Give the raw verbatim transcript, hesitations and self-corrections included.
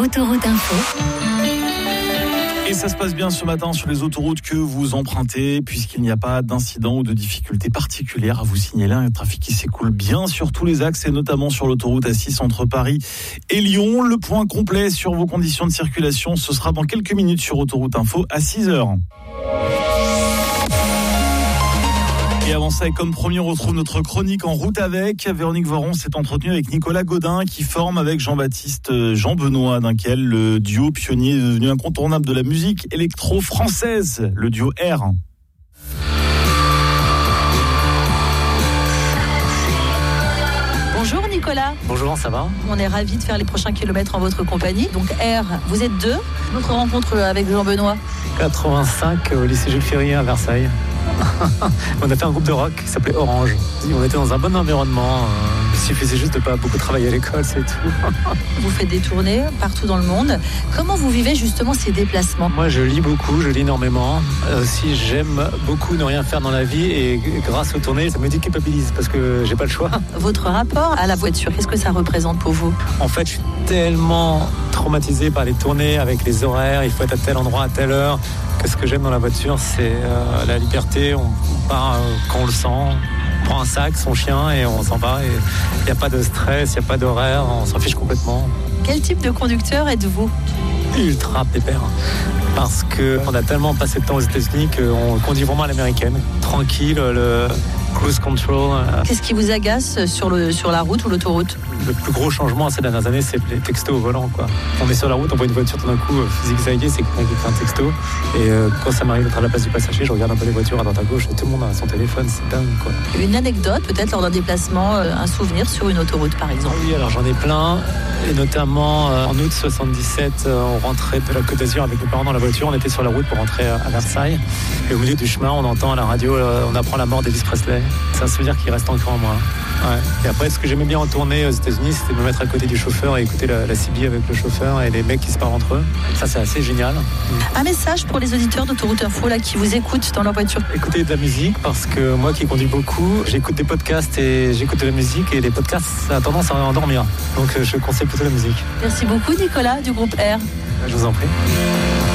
Autoroute Info. Et ça se passe bien ce matin sur les autoroutes que vous empruntez, puisqu'il n'y a pas d'incident ou de difficultés particulières à vous signaler. Un trafic qui s'écoule bien sur tous les axes et notamment sur l'autoroute A six entre Paris et Lyon. Le point complet sur vos conditions de circulation, ce sera dans quelques minutes sur Autoroute Info à six heures. Et avant ça, et comme promis, on retrouve notre chronique En route avec. Véronique Voron s'est entretenue avec Nicolas Godin qui forme avec Jean-Baptiste Jean-Benoît Dinkel le duo pionnier devenu incontournable de la musique électro-française, le duo R. Bonjour Nicolas. Bonjour, ça va ? On est ravis de faire les prochains kilomètres en votre compagnie. Donc R, vous êtes deux. Notre rencontre avec Jean-Benoît quatre-vingt-cinq au lycée Jules Ferry à Versailles. On a fait un groupe de rock qui s'appelait Orange. On était dans un bon environnement. Il suffisait juste de pas beaucoup travailler à l'école, c'est tout. Vous faites des tournées partout dans le monde. Comment vous vivez justement ces déplacements ? Moi, je lis beaucoup, je lis énormément. Aussi, j'aime beaucoup ne rien faire dans la vie et grâce aux tournées, ça me déculpabilise parce que j'ai pas le choix. Votre rapport à la voiture, qu'est-ce que ça représente pour vous ? En fait, je suis tellement traumatisé par les tournées avec les horaires. Il faut être à tel endroit à telle heure. Que ce que j'aime dans la voiture, c'est euh, la liberté. On part euh, quand on le sent. On prend un sac, son chien et on s'en va. Il n'y a pas de stress, il n'y a pas d'horaire. On s'en fiche complètement. Quel type de conducteur êtes-vous ? Ultra pépère. Parce qu'on a tellement passé de temps aux États-Unis qu'on conduit vraiment à l'américaine. Tranquille, le cruise control. Qu'est-ce qui vous agace sur, le, sur la route ou l'autoroute ? Le plus gros changement ces dernières années, c'est les textos au volant, quoi. On est sur la route, on voit une voiture tout d'un coup zigzaguer, c'est quelqu'un qui fait un texto. Et euh, quand ça m'arrive d'être à la place du passager, je regarde un peu les voitures à droite à gauche et tout le monde a son téléphone, c'est dingue, quoi. Une anecdote, peut-être lors d'un déplacement, euh, un souvenir sur une autoroute par exemple ? Oui, alors j'en ai plein. Et notamment euh, en août soixante-dix-sept, euh, on rentrait de la Côte d'Azur avec mes parents dans la voiture. On était sur la route pour rentrer à Versailles. Et au milieu du chemin, on entend à la radio, euh, on apprend la mort d'Elvis Presley. C'est un souvenir qui reste encore en moi. Ouais. Et après, ce que j'aimais bien en tournée aux États-Unis, c'était de me mettre à côté du chauffeur et écouter la, la C B avec le chauffeur et les mecs qui se parlent entre eux. Ça, c'est assez génial. Un message pour les auditeurs d'Autoroute Info là, qui vous écoutent dans leur voiture. Écoutez de la musique, parce que moi qui conduis beaucoup, j'écoute des podcasts et j'écoute de la musique. Et les podcasts, ça a tendance à endormir. Donc, je conseille plutôt la musique. Merci beaucoup Nicolas du groupe R. Je vous en prie.